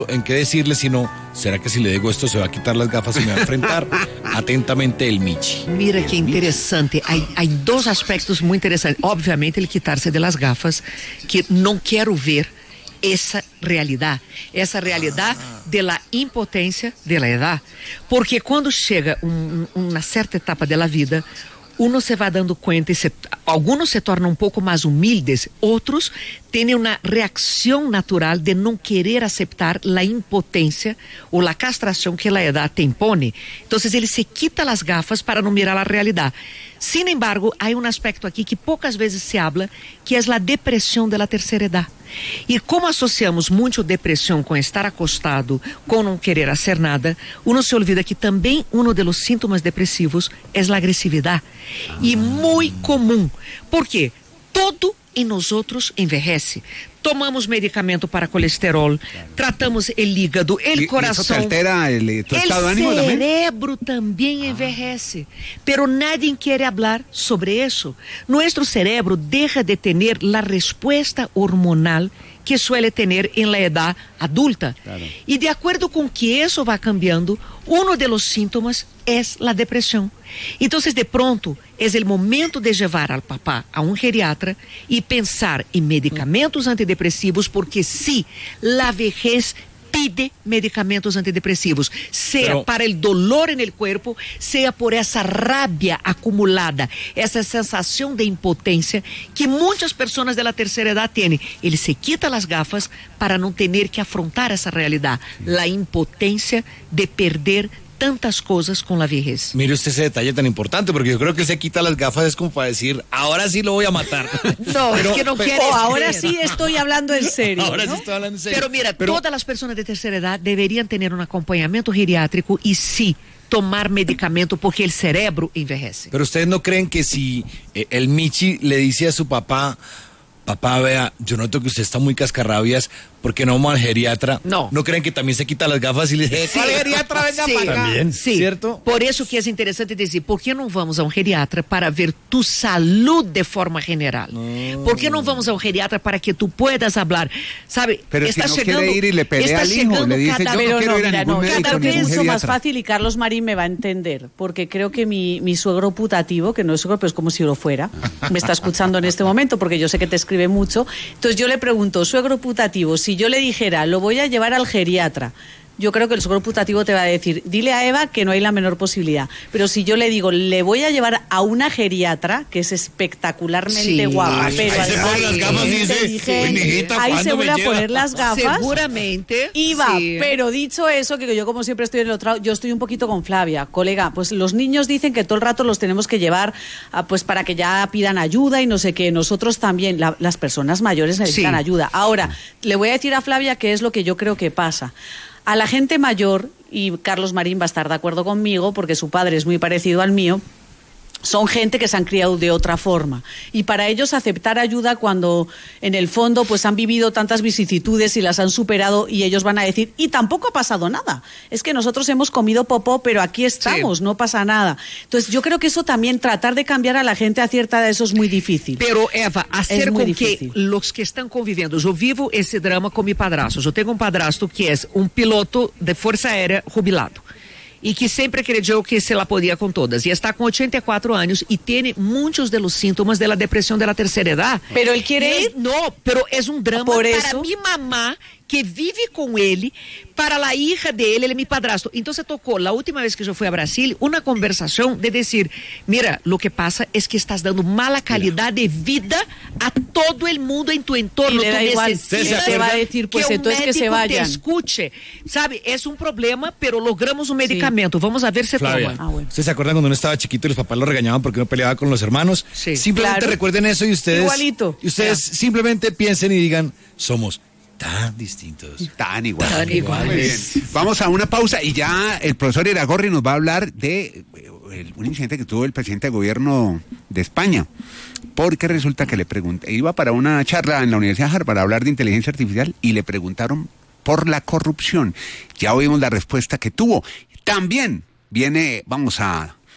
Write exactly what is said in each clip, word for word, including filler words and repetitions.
en qué decirle, sino, ¿será que si le digo esto se va a quitar las gafas y me va a enfrentar? Atentamente, el Michi. Mira que interessante, há, há dois aspectos muito interessantes. Obviamente, ele quitar-se das gafas, que não quero ver essa realidade, essa realidade de la impotência de la edad, porque quando chega um, uma certa etapa da vida, uno se vai dando conta, e se, alguns se tornam um pouco mais humildes, outros têm uma reação natural de não querer aceitar a impotência ou a castração que a idade te impõe. Então, ele se quita as gafas para não mirar a realidade. Sin embargo, há um aspecto aqui que poucas vezes se habla, que é a depressão da terceira idade. E como associamos muito depressão com estar acostado, com não querer fazer nada, uno se olvida que também um dos sintomas depressivos é a agressividade. Ah. E muito comum. Por quê? Todo em nós outros envelhece. Tomamos medicamento para colesterol, claro. Tratamos o hígado, o coração. Isso altera el, tu estado de ánimo também? O cerebro também envelhece. Ah. Pero nadie quer falar sobre isso. Nosso cerebro deixa de ter a resposta hormonal que suele tener en la edad adulta. Claro. Y de acuerdo con que eso va cambiando, uno de los síntomas es la depresión. Entonces, de pronto, es el momento de llevar al papá a un geriatra y pensar en medicamentos antidepresivos, porque sí, la vejez pide medicamentos antidepresivos, sea Pero... para el dolor en el cuerpo, sea por esa rabia acumulada, esa sensación de impotencia que muchas personas de la tercera edad tienen. Él se quita las gafas para no tener que afrontar esa realidad, la impotencia de perder tantas cosas con la vejez. Mire usted ese detalle tan importante, porque yo creo que se quita las gafas es como para decir, ahora sí lo voy a matar. No, pero, es que no pero, quiere. O ahora sí estoy hablando en serio. Ahora ¿no? sí estoy hablando en serio. Pero mira, pero, todas las personas de tercera edad deberían tener un acompañamiento geriátrico y sí tomar medicamento, porque el cerebro envejece. Pero ustedes no creen que si eh, el Michi le dice a su papá, papá, vea, yo noto que usted está muy cascarrabias, ¿por qué no vamos al geriatra? No. ¿No creen que también se quita las gafas y le dice, ¿cuál geriatra? Venga sí, para acá. También, sí. ¿Cierto? Por eso que es interesante decir, ¿por qué no vamos a un geriatra para ver tu salud de forma general? No. ¿Por qué no vamos a un geriatra para que tú puedas hablar? ¿Sabe? Pero está si no llegando, quiere ir y le pelea al hijo, le dice, cada, yo no quiero no, ir a mira, ningún no, médico, cada vez ningún es más geriatra. fácil y Carlos Marín me va a entender, porque creo que mi, mi suegro putativo, que no es suegro, pero es como si lo fuera, me está escuchando en este momento, porque yo sé que te escribe mucho. Entonces yo le pregunto, suegro putativo, si yo le dijera, lo voy a llevar al geriatra, yo creo que el suegro putativo te va a decir, dile a Eva que no hay la menor posibilidad. Pero si yo le digo, le voy a llevar a una geriatra, que es espectacularmente sí. guapa, Ay, pero ahí se pone las gafas y dice, dije, "Uy, mijita, ahí se vuelve a lleva?" poner las gafas. Seguramente. Y va, sí. Pero dicho eso, que yo como siempre estoy en el otro lado, yo estoy un poquito con Flavia, colega, pues los niños dicen que todo el rato los tenemos que llevar a, pues para que ya pidan ayuda y no sé qué, nosotros también, la, las personas mayores necesitan sí. ayuda. Ahora, le voy a decir a Flavia qué es lo que yo creo que pasa. A la gente mayor, y Carlos Marín va a estar de acuerdo conmigo, porque su padre es muy parecido al mío, son gente que se han criado de otra forma. Y para ellos aceptar ayuda cuando en el fondo pues han vivido tantas vicisitudes y las han superado, y ellos van a decir, y tampoco ha pasado nada. Es que nosotros hemos comido popó, pero aquí estamos, sí. no pasa nada. Entonces yo creo que eso también, tratar de cambiar a la gente a cierta edad, eso es muy difícil. Pero Eva, hacer con difícil. que los que están conviviendo, yo vivo ese drama con mi padrastro. Yo tengo un padrastro que es un piloto de Fuerza Aérea jubilado. E que sempre acreditou que se la podia com todas. E está com ochenta e quatro anos e tem muitos dos sintomas da depressão da terceira idade. Pero ele quer ir? Não, pero é um drama Por para eso... minha mamá, que vive com ele, para a hija dele, ele é meu padrasto. Então se tocou, a última vez que eu fui a Brasil, uma conversação de dizer, mira, lo que pasa es que estás dando mala calidad de vida a todo el mundo en tu entorno. Y le da igual, te va a decir, pues que entonces que se vayan. te escuche, sabe, es un problema, pero logramos un medicamento, sí. Vamos a ver si Flavia, toma. Ah, bueno. ¿Ustedes se acuerdan cuando uno estaba chiquito y los papás lo regañaban porque no peleaba con los hermanos? Sí. Simplemente claro. recuerden eso y ustedes, Igualito. y ustedes yeah. simplemente piensen y digan, somos tan distintos. Tan iguales. Tan iguales. Vamos a una pausa y ya el profesor Iragorri nos va a hablar de el, un incidente que tuvo el presidente de gobierno de España. Porque resulta que le pregunté, iba para una charla en la Universidad de Harvard para hablar de inteligencia artificial y le preguntaron por la corrupción. Ya oímos la respuesta que tuvo. También viene, vamos a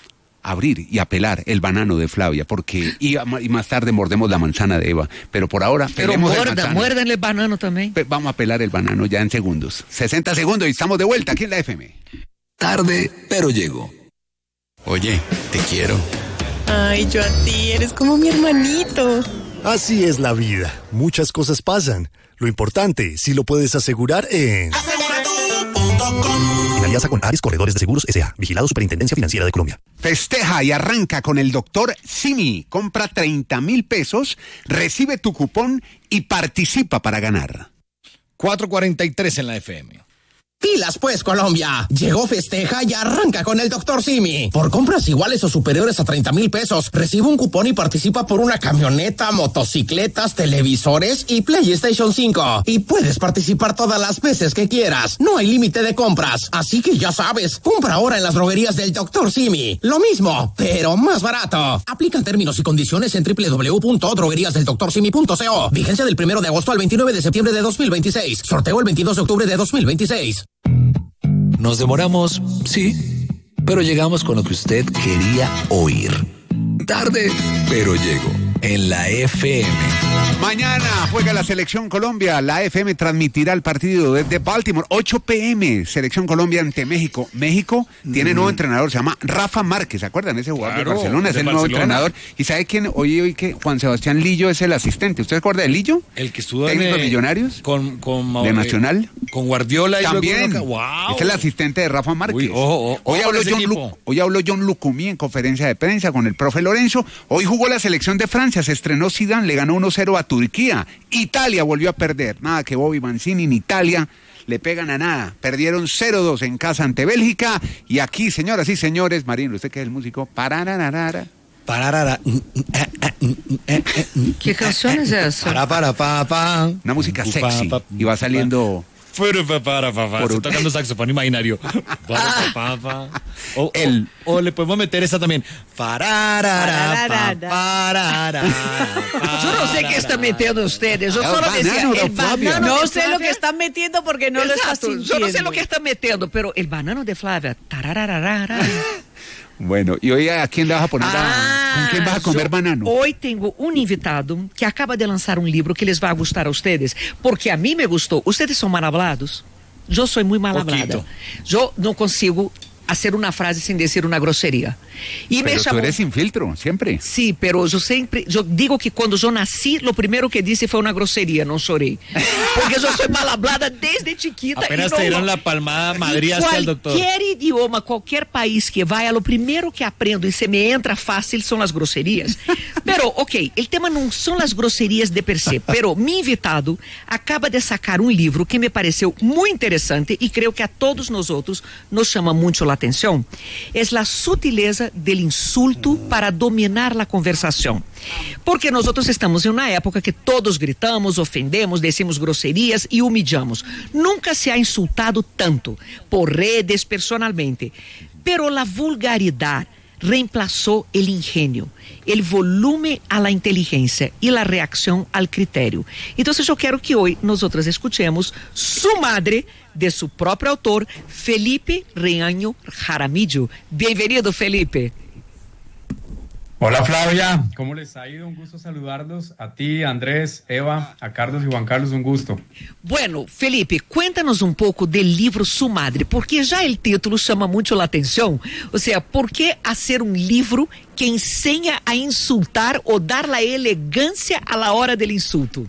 abrir y apelar el banano de Flavia, porque y, y más tarde mordemos la manzana de Eva, pero por ahora pero muerda, muerdan el banano también. Pe- vamos a pelar el banano ya en segundos, sesenta segundos y estamos de vuelta aquí en la F M. Tarde, pero llego. Oye, te quiero. Ay, yo a ti, eres como mi hermanito. Así es la vida, muchas cosas pasan. Lo importante, si lo puedes asegurar en... Aseguratu punto com. En alianza con Ares Corredores de Seguros S A, vigilado Superintendencia Financiera de Colombia. Festeja y arranca con el doctor Simi. Compra treinta mil pesos, recibe tu cupón y participa para ganar. cuatro cuarenta y tres en la F M. Pilas pues, Colombia. Llegó Festeja y arranca con el doctor Simi. Por compras iguales o superiores a treinta mil pesos, recibe un cupón y participa por una camioneta, motocicletas, televisores y PlayStation cinco. Y puedes participar todas las veces que quieras. No hay límite de compras. Así que ya sabes, compra ahora en las droguerías del doctor Simi. Lo mismo, pero más barato. Aplican términos y condiciones en doble u doble u doble u punto droguerías del doctor simi punto co. Vigencia del primero de agosto al veintinueve de septiembre de dos mil veintiséis. Sorteo el veintidós de octubre de dos mil veintiséis. Nos demoramos, sí, pero llegamos con lo que usted quería oír. Tarde, pero llego en la F M. Mañana juega la Selección Colombia. La F M transmitirá el partido desde Baltimore, ocho pe eme. Selección Colombia ante México. México tiene mm. nuevo entrenador, se llama Rafa Márquez. ¿Se acuerdan? Ese jugador claro, de Barcelona es el Barcelona. Nuevo entrenador. ¿Y sabe quién? Oye, hoy que Juan Sebastián Lillo es el asistente. ¿Usted se acuerda de Lillo? El que estuvo técnico de Millonarios. Con, con de Nacional. Con Guardiola. Y también. Luego, wow. Es el asistente de Rafa Márquez. Uy, ojo, ojo, hoy, ojo habló John Lu, hoy habló John Lucumí en conferencia de prensa con el profe Lorenzo. Hoy jugó la selección de Francia. Se estrenó Zidane, le ganó uno cero a Turquía. Italia volvió a perder. Nada que Bobby Mancini en Italia le pegan a nada. Perdieron cero dos en casa ante Bélgica. Y aquí, señoras y señores, Marino, usted que es el músico, parararara. Pararara. ¿Qué canción es esa? Para, para, pa, pa. Una música sexy. Y va saliendo... Para, para, para, Está tocando saxofón imaginario. Para, pa, pa. O, El... o, o le podemos meter esa también. Pararara, pa, pararara, yo no sé qué están metiendo ustedes. Yo el solo decía, banano, el banano No de sé lo Flavia. que están metiendo porque no Exacto, lo estás sintiendo. yo no sé lo que están metiendo, pero el banano de Flavia. Tarararara. Bueno, y hoy ¿a quién le vas a poner a... ¿Con quién vas a comer yo, banano? Hoy tengo un invitado que acaba de lanzar un libro que les va a gustar a ustedes, porque a mí me gustó. Ustedes son mal hablados. Yo soy muy mal hablada. Yo no consigo hacer una frase sin decir una grosería. Y pero me tú llamó... eres sin filtro, siempre. Sí, pero yo siempre, yo digo que cuando yo nací, lo primero que dije fue una grosería, no lloré. Porque yo soy mal hablada desde chiquita. Apenas y no, te dieron la palmada Madrid hasta el doctor. Cualquier idioma, cualquier país que vaya, lo primero que aprendo y se me entra fácil son las groserías. Pero, ok, el tema no son las groserías de per se, pero mi invitado acaba de sacar un libro que me pareció muy interesante y creo que a todos nosotros nos llama mucho la atención. Es La sutileza del insulto para dominar la conversación. Porque nosotros estamos en una época que todos gritamos, ofendemos, decimos groserías y humillamos. Nunca se ha insultado tanto por redes, personalmente. Pero la vulgaridad reemplazó el ingenio, el volumen a la inteligencia y la reacción al criterio. Entonces yo quiero que hoy nosotros escuchemos Su Madre, de su propio autor, Felipe Reaño Jaramillo. Bienvenido, Felipe. Hola Flavia, ¿cómo les ha ido? Un gusto saludarlos. A ti, Andrés, Eva, a Carlos y Juan Carlos, un gusto. Bueno, Felipe, cuéntanos un poco del libro Su Madre, porque ya el título llama mucho la atención. O sea, ¿por qué hacer un libro que enseña a insultar o dar la elegancia a la hora del insulto?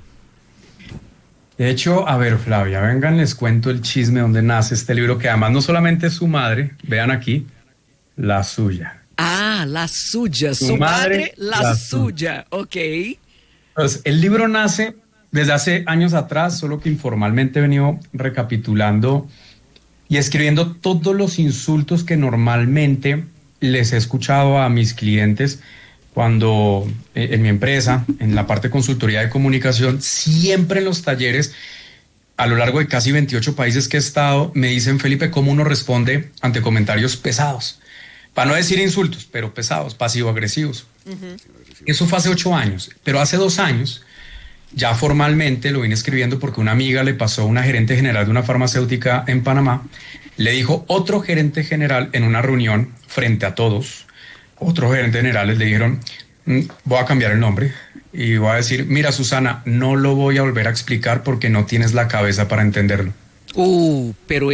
De hecho, a ver, Flavia, vengan, les cuento el chisme donde nace este libro, que además no solamente es su madre, vean aquí, la suya. Ah, la suya, su, su madre, madre, la, la suya, ok. Entonces, el libro nace desde hace años atrás, solo que informalmente he venido recapitulando y escribiendo todos los insultos que normalmente les he escuchado a mis clientes cuando eh, en mi empresa, en la parte de consultoría de comunicación, siempre en los talleres, a lo largo de casi veintiocho países que he estado, me dicen, Felipe, ¿cómo uno responde ante comentarios pesados? Para no decir insultos, pero pesados, pasivo-agresivos. Uh-huh. Eso fue hace ocho años, pero hace dos años, ya formalmente lo vine escribiendo porque una amiga le pasó a una gerente general de una farmacéutica en Panamá, le dijo otro gerente general en una reunión frente a todos, otros gerentes generales le dijeron, mm, voy a cambiar el nombre y voy a decir, mira Susana, no lo voy a volver a explicar porque no tienes la cabeza para entenderlo. Uh, pero